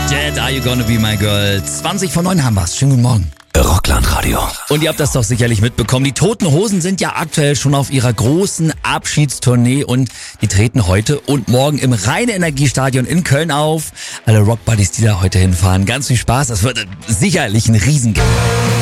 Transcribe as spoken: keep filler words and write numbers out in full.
Dead, Are You Gonna Be My Girl? zwanzig vor neun haben wir's. Schönen guten Morgen. Rockland-Radio. Und ihr habt das doch sicherlich mitbekommen. Die Toten Hosen sind ja aktuell schon auf ihrer großen Abschiedstournee und die treten heute und morgen im Rhein-Energiestadion in Köln auf. Alle Rockbuddies, die da heute hinfahren, ganz viel Spaß. Das wird sicherlich ein Riesengeld.